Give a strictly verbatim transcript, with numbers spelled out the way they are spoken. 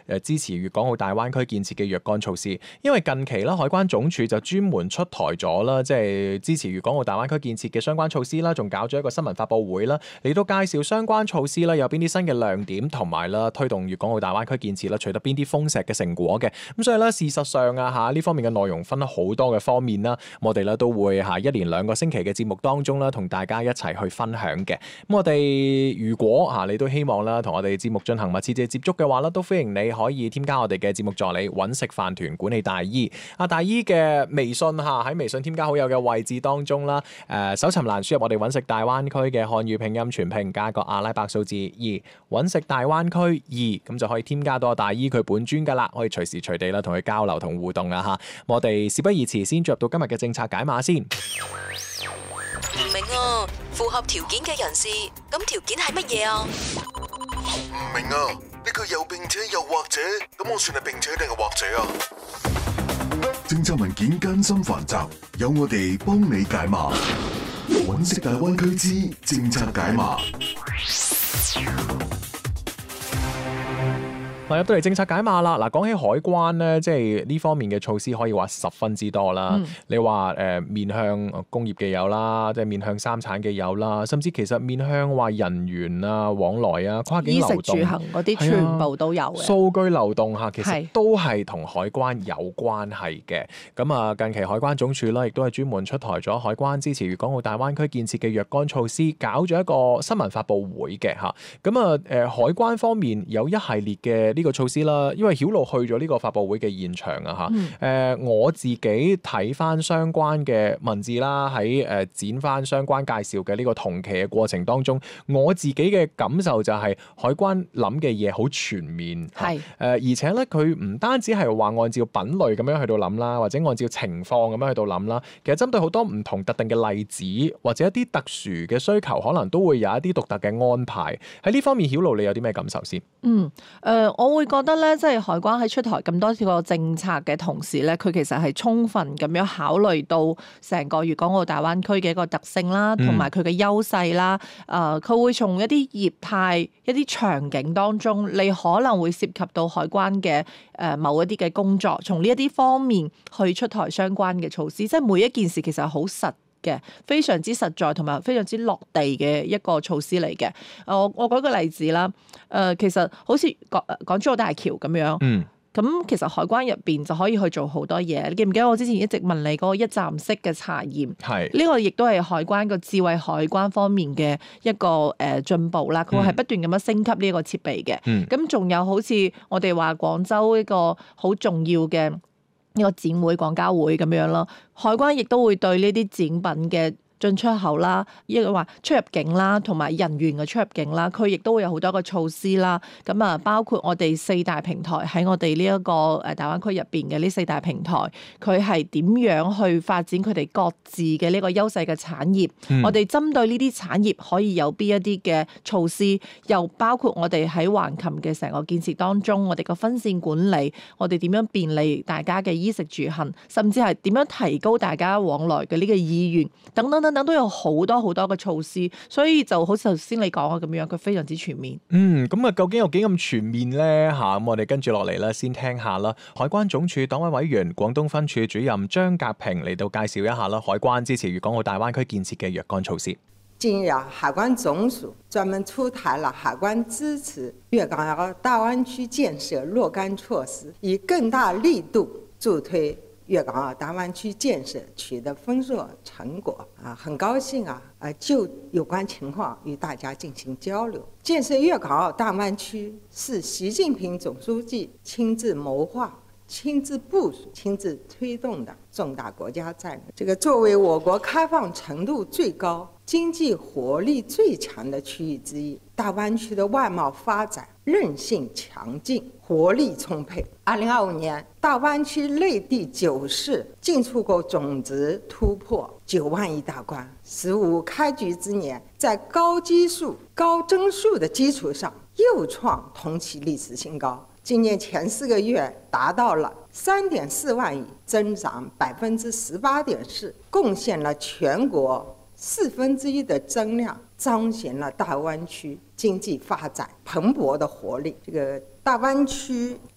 誒支持粵港澳大灣區建設嘅若干措施。因為近期啦，海關總署就專門出台咗啦，即係支持粵港澳大灣區建設嘅相關措施啦，仲搞咗一個新聞發佈會啦，嚟到介紹相關措施啦，有邊啲新嘅亮點，同埋啦推動粵港澳大灣區建設啦，取得邊啲豐碩嘅成果嘅。咁所以咧，事實上啊嚇呢方面嘅內容分咗好多嘅方面啦，我哋咧都會嚇一連兩個星期嘅節目當中啦，同大家一齊去分享嘅。咁我哋如果嚇你都希望啦，同我哋節目進行密切嘅接觸嘅話咧，都歡迎你可以添加我哋嘅節目助理揾食飯團管理大姨。阿大姨嘅微信嚇喺微信添加好友嘅位置當中啦，誒、呃、搜尋欄輸入我哋揾食大灣區嘅漢語拼音全拼加個阿拉伯數字二，揾食大灣區二，咁就可以添加到阿大姨佢本尊噶啦，可以隨時隨地啦同佢交流同互動啊嚇。我哋事不宜遲，先進入到今日嘅政策解碼先。 唔明啊，符合條件嘅人士，咁條件係乜嘢啊？ 唔明啊，呢個又並且又或者，咁我算係並且定係或者啊？政策文件艱辛繁雜，有我哋幫你解碼。揾食大灣區之政策解碼。 入到嚟政策解碼啦！嗱，講起海關咧，即係呢方面嘅措施可以話十分之多啦。嗯、你話誒、呃、面向工業嘅有啦，即係面向三產嘅有啦，甚至其實面向話人員啊往來啊跨境流動、 衣食住行嗰啲全部都有嘅。 數據流動嚇，其實都係同海關有關係嘅。咁啊，近期海關總署啦，亦都係專門出台咗海關支持粵港澳大灣區建設嘅若干措施，搞咗一個新聞發佈會嘅嚇。咁啊誒，海關方面有一系列嘅呢個措施啦，因為曉露去咗呢個發佈會嘅現場啊嚇，誒、嗯呃、我自己睇翻相關嘅文字啦，喺誒、呃、剪翻相關介紹嘅呢個同期嘅過程當中，我自己嘅感受就係海關諗嘅嘢好全面，係誒、呃、而且咧佢唔單止係話按照品類咁樣去到諗啦，或者按照情況咁樣去到諗啦，其實針對好多唔同特定嘅例子或者一啲特殊嘅需求，可能都會有一啲獨特嘅安排。喺呢方面，曉露你有啲咩感受先？ 嗯，誒、呃，我會覺得咧，即係海關喺出台咁多個政策嘅同時咧，佢其實係充分咁樣考慮到成個粵港澳大灣區嘅一個特性啦，同埋佢嘅優勢啦。誒、呃，佢會從一啲業態、一啲場景當中，你可能會涉及到海關嘅誒、呃、某一啲嘅工作，從呢一啲方面去出台相關嘅措施。即係每一件事其實係好實嘅，非常之實在同埋非常之落地嘅一個措施嚟嘅。我我舉個例子啦，誒、呃，其實好似港港珠澳大橋咁樣，嗯，咁其實海關入邊就可以去做好多嘢。你記唔記得我之前一直問你嗰個一站式嘅查驗？係呢個亦都係海關個智慧海關方面嘅一個誒進步啦。佢係不斷咁樣升級呢個設備嘅。嗯，咁仲有好似我哋話廣州一個好重要嘅呢個展會、廣交會咁樣咯，海關亦都會對呢啲展品嘅進出口啦，亦話出入境啦，同埋人員嘅出入境啦，佢亦都會有好多個措施啦。咁啊，包括我哋四大平台喺我哋呢一個誒大灣區入邊嘅呢四大平台，佢係點樣去發展佢哋各自嘅呢個優勢嘅產業？嗯、我哋針對呢啲產業可以有邊一啲嘅措施？又包括我哋喺橫琴嘅成個建設當中，我哋個分線管理，我哋點樣便利大家嘅衣食住行，甚至係點樣提高大家往來嘅呢個意願等等。等等都有好多好多嘅措施，所以就好似頭先你講嘅咁樣，佢非常之全面。嗯， 咁啊，究竟有幾咁全面咧？嚇，咁我哋跟住落嚟啦，先聽下啦。海關總署黨委委員、廣東分處主任張格平嚟到介紹一下啦，海關支持粵港澳大灣區建設嘅若干措施。 近日，海關總署專門出台了海關支持粵港澳大灣區建設若干措施，以更大力度助推粵港澳大灣區建設取得豐碩成果啊，很高興啊，呃，就有關情況與大家進行交流。建設粵港澳大灣區是習近平總書記親自謀劃、親自部署、親自推動的重大國家戰略。這個作為我國開放程度最高、經濟活力最強的區域之一，大灣區的外貿發展韌性強勁、活力充沛。二零二五年，大灣區內地九市進出口總值突破九萬億大關，十五開局之年，在高基數、高增速的基礎上，又創同期歷史新高。今年前四個月達到了三點四萬億，增長百分之十八點四，貢獻了全國四分之一的增量，彰顯了大灣區經濟發展蓬勃的活力。這個大灣區